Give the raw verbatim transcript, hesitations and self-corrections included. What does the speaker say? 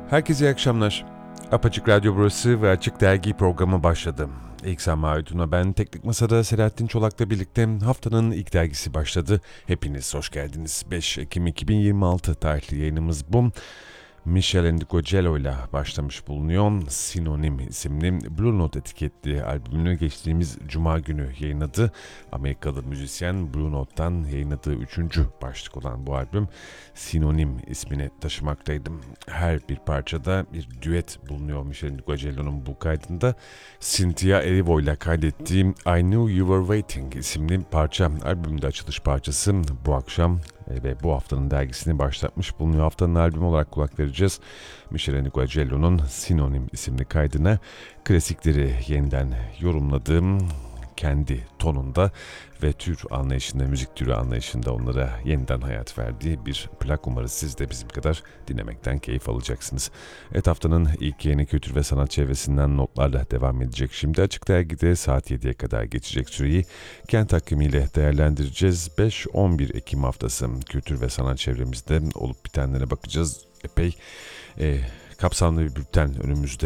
Herkese iyi akşamlar. Apaçık Radyo burası ve Açık Dergi programı başladı. İhsan Maudun'a ben, Teknik Masa'da Selahattin Çolak'la birlikte haftanın ilk dergisi başladı. Hepiniz hoş geldiniz. beş Ekim iki bin yirmi altı tarihli yayınımız bu. Michel Ndegeocello ile başlamış bulunuyor. Sinonim isimli Blue Note etiketli albümünü geçtiğimiz Cuma günü yayınladı. Amerikalı müzisyen Blue Note'dan yayınladığı üçüncü başlık olan bu albüm Sinonim ismini taşımaktaydı. Her bir parçada bir düet bulunuyor Michel Ndegeocello'nun bu kaydında. Cynthia Erivo ile kaydettiği I Knew You Were Waiting isimli parça albümde açılış parçası bu akşam ve bu haftanın dergisini başlatmış bulunuyor. Haftanın albümü olarak kulak vereceğiz. Michel Ndegeocello'nun Sinonim isimli kaydına klasikleri yeniden yorumladığım kendi tonunda ve tür anlayışında, müzik türü anlayışında onlara yeniden hayat verdiği bir plak. Umarız siz de bizim kadar dinlemekten keyif alacaksınız. Evet, haftanın ilk yayını kültür ve sanat çevresinden notlarla devam edecek. Şimdi Açık Dergi'de saat yediye kadar geçecek süreyi kent takvimiyle değerlendireceğiz. beş on bir Ekim haftası kültür ve sanat çevremizde olup bitenlere bakacağız. Epey e, kapsamlı bir bülten önümüzde.